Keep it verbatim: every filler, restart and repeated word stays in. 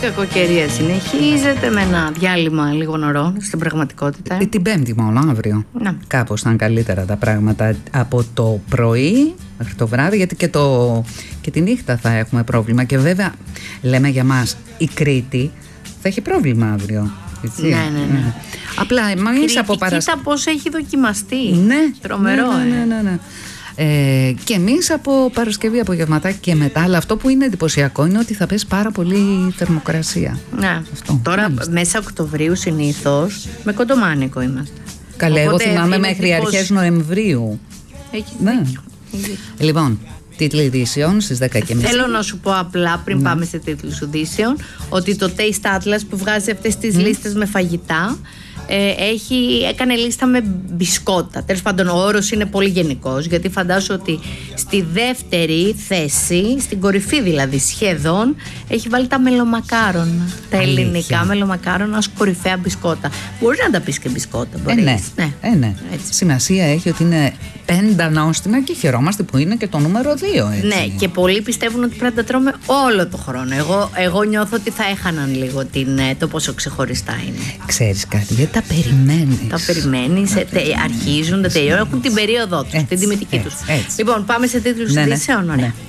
κακοκαιρία συνεχίζεται με ένα διάλειμμα λίγων ωρών στην πραγματικότητα. Την Πέμπτη μόνο, αύριο. Να. Κάπως θα είναι καλύτερα τα πράγματα από το πρωί μέχρι το βράδυ, γιατί και, το, και τη νύχτα θα έχουμε πρόβλημα. Και βέβαια, λέμε για μας, η Κρήτη θα έχει πρόβλημα αύριο. Έτσι. Ναι, ναι, ναι. ναι. Απλά εμείς από Παρασκευή. Κοίτα πώς έχει δοκιμαστεί. Ναι, τρομερό, ναι, ναι, ε. ναι, ναι, ναι. Ε, και εμείς από Παρασκευή απογευματάκι και μετά. Αλλά αυτό που είναι εντυπωσιακό είναι ότι θα πέσει πάρα πολύ θερμοκρασία. Ναι. Αυτό, Τώρα μάλιστα. μέσα Οκτωβρίου συνήθως με κοντομάνικο είμαστε. Καλέ, εγώ Οπότε θυμάμαι είναι μέχρι τύπος... αρχές Νοεμβρίου. Έχεις Ναι. δίκιο. Λοιπόν, τίτλοι ειδήσεων στις δέκα και μισή. Θέλω να σου πω απλά πριν Ναι. πάμε σε τίτλους ειδήσεων ότι το Taste Atlas που βγάζει αυτές τις Mm. λίστες με φαγητά ε, έχει, έκανε λίστα με μπισκότα. Τέλος πάντων, ο όρος είναι πολύ γενικός, γιατί φαντάζω ότι στη δεύτερη θέση, στην κορυφή δηλαδή σχεδόν, έχει βάλει τα μελομακάρονα. Τα Αλήθεια. ελληνικά μελομακάρονα ως κορυφαία μπισκότα. Μπορεί να τα πεις και μπισκότα, Ε, μπορείς. ναι. ναι. Ε, ναι. Έτσι. Σημασία έχει ότι είναι πέντα νόστιμα και χαιρόμαστε που είναι και το νούμερο δύο. Έτσι. Ναι, και πολλοί πιστεύουν ότι πρέπει να τα τρώμε όλο το χρόνο. Εγώ, εγώ νιώθω ότι θα έχαναν λίγο την, το πόσο ξεχωριστά είναι. Ξέρεις κάτι, γιατί τα περιμένεις. Τα περιμένεις, ε, τε, αρχίζουν, τα τελειώνουν, έχουν την περίοδό τους, Έτσι, την τιμητική έτσι, τους. έτσι. Λοιπόν, πάμε σε τίτλους Ναι, ναι, ειδήσεων. Ωραία. ναι.